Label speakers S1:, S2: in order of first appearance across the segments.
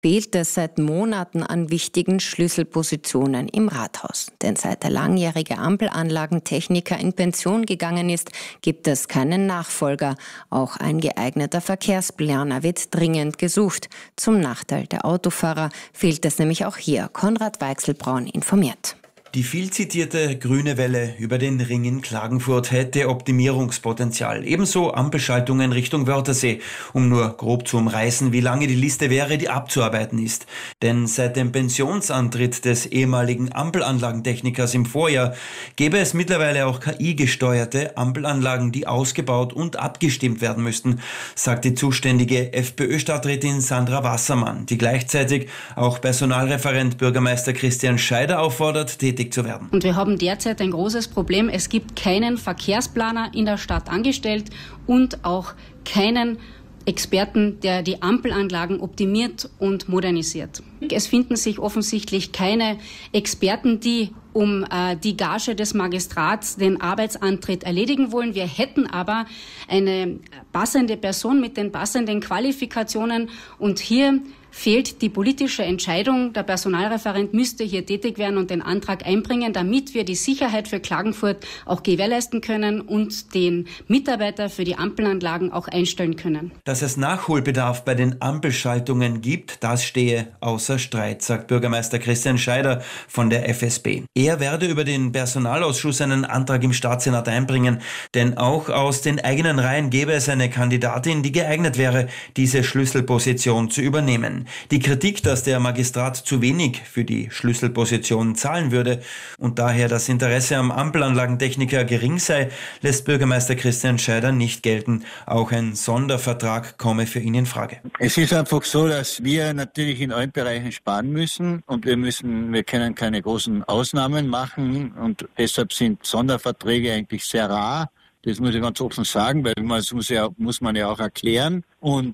S1: fehlt es seit Monaten an wichtigen Schlüsselpositionen im Rathaus. Denn seit der langjährige Ampelanlagentechniker in Pension gegangen ist, gibt es keinen Nachfolger. Auch ein geeigneter Verkehrsplaner wird dringend gesucht. Zum Nachteil der Autofahrer fehlt es nämlich auch hier. Konrad Weichselbraun informiert.
S2: Die viel zitierte grüne Welle über den Ring in Klagenfurt hätte Optimierungspotenzial. Ebenso Ampelschaltungen Richtung Wörthersee, um nur grob zu umreißen, wie lange die Liste wäre, die abzuarbeiten ist. Denn seit dem Pensionsantritt des ehemaligen Ampelanlagentechnikers im Vorjahr gäbe es mittlerweile auch KI-gesteuerte Ampelanlagen, die ausgebaut und abgestimmt werden müssten, sagt die zuständige FPÖ-Stadträtin Sandra Wassermann, die gleichzeitig auch Personalreferent Bürgermeister Christian Scheider auffordert, tätig zu werden.
S3: Und wir haben derzeit ein großes Problem. Es gibt keinen Verkehrsplaner in der Stadt angestellt und auch keinen Experten, der die Ampelanlagen optimiert und modernisiert. Es finden sich offensichtlich keine Experten, die um die Gage des Magistrats den Arbeitsantritt erledigen wollen. Wir hätten aber eine passende Person mit den passenden Qualifikationen und hier fehlt die politische Entscheidung. Der Personalreferent müsste hier tätig werden und den Antrag einbringen, damit wir die Sicherheit für Klagenfurt auch gewährleisten können und den Mitarbeiter für die Ampelanlagen auch einstellen können.
S2: Dass es Nachholbedarf bei den Ampelschaltungen gibt, das stehe außer Streit, sagt Bürgermeister Christian Scheider von der FSB. Er werde über den Personalausschuss einen Antrag im Staatssenat einbringen, denn auch aus den eigenen Reihen gäbe es eine Kandidatin, die geeignet wäre, diese Schlüsselposition zu übernehmen. Die Kritik, dass der Magistrat zu wenig für die Schlüsselposition zahlen würde und daher das Interesse am Ampelanlagentechniker gering sei, lässt Bürgermeister Christian Scheider nicht gelten. Auch ein Sondervertrag komme für ihn in Frage.
S4: Es ist einfach so, dass wir natürlich in allen Bereichen sparen müssen und wir können keine großen Ausnahmen machen und deshalb sind Sonderverträge eigentlich sehr rar. Das muss ich ganz offen sagen, weil das muss man ja auch erklären. Und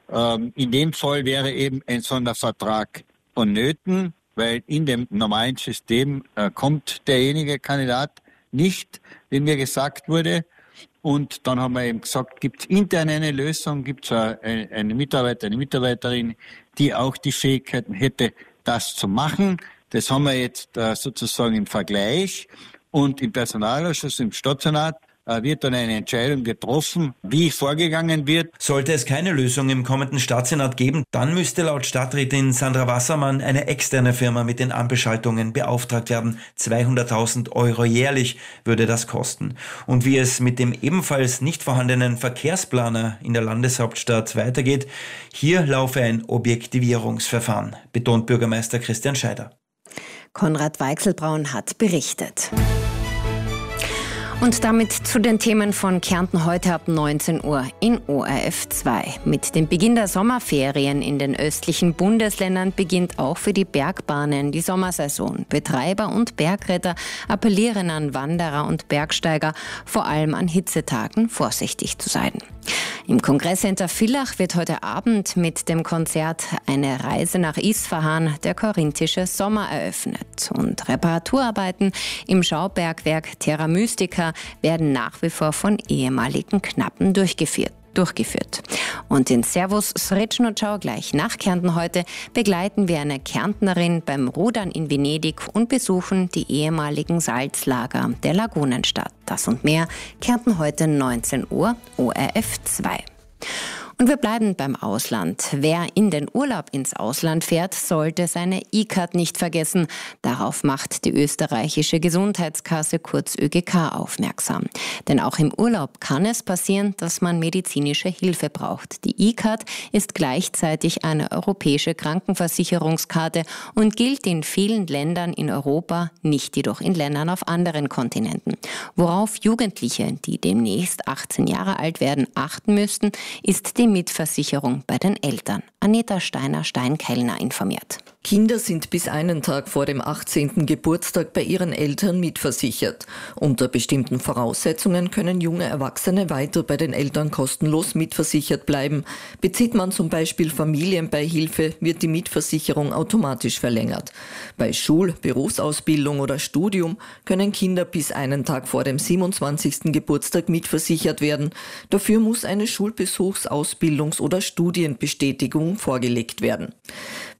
S4: in dem Fall wäre eben ein Sondervertrag vonnöten, weil in dem normalen System kommt derjenige Kandidat nicht, wie mir gesagt wurde. Und dann haben wir eben gesagt, gibt es intern eine Lösung, gibt es einen Mitarbeiter, eine Mitarbeiterin, die auch die Fähigkeiten hätte, das zu machen. Das haben wir jetzt sozusagen im Vergleich. Und im Personalausschuss, im Stadtsenat, wird dann eine Entscheidung getroffen, wie vorgegangen wird.
S2: Sollte es keine Lösung im kommenden Staatssenat geben, dann müsste laut Stadträtin Sandra Wassermann eine externe Firma mit den Ampelschaltungen beauftragt werden. 200.000 € jährlich würde das kosten. Und wie es mit dem ebenfalls nicht vorhandenen Verkehrsplaner in der Landeshauptstadt weitergeht, hier laufe ein Objektivierungsverfahren, betont Bürgermeister Christian Scheider.
S1: Konrad Weichselbraun hat berichtet. Und damit zu den Themen von Kärnten heute ab 19 Uhr in ORF 2. Mit dem Beginn der Sommerferien in den östlichen Bundesländern beginnt auch für die Bergbahnen die Sommersaison. Betreiber und Bergretter appellieren an Wanderer und Bergsteiger, vor allem an Hitzetagen vorsichtig zu sein. Im Kongresscenter Villach wird heute Abend mit dem Konzert Eine Reise nach Isfahan der korinthische Sommer eröffnet. Und Reparaturarbeiten im Schaubergwerk Terra Mystica werden nach wie vor von ehemaligen Knappen durchgeführt. Und in Servus Srečnočau gleich nach Kärnten heute begleiten wir eine Kärntnerin beim Rudern in Venedig und besuchen die ehemaligen Salzlager der Lagunenstadt. Das und mehr Kärnten heute 19 Uhr ORF 2. Und wir bleiben beim Ausland. Wer in den Urlaub ins Ausland fährt, sollte seine E-Card nicht vergessen. Darauf macht die österreichische Gesundheitskasse kurz ÖGK aufmerksam. Denn auch im Urlaub kann es passieren, dass man medizinische Hilfe braucht. Die E-Card ist gleichzeitig eine europäische Krankenversicherungskarte und gilt in vielen Ländern in Europa, nicht jedoch in Ländern auf anderen Kontinenten. Worauf Jugendliche, die demnächst 18 Jahre alt werden, achten müssten, ist die Mitversicherung bei den Eltern. Anita Steiner-Steinkellner informiert.
S5: Kinder sind bis einen Tag vor dem 18. Geburtstag bei ihren Eltern mitversichert. Unter bestimmten Voraussetzungen können junge Erwachsene weiter bei den Eltern kostenlos mitversichert bleiben. Bezieht man zum Beispiel Familienbeihilfe, wird die Mitversicherung automatisch verlängert. Bei Schul-, Berufsausbildung oder Studium können Kinder bis einen Tag vor dem 27. Geburtstag mitversichert werden. Dafür muss eine Schulbesuchs-, Ausbildungs- oder Studienbestätigung vorgelegt werden.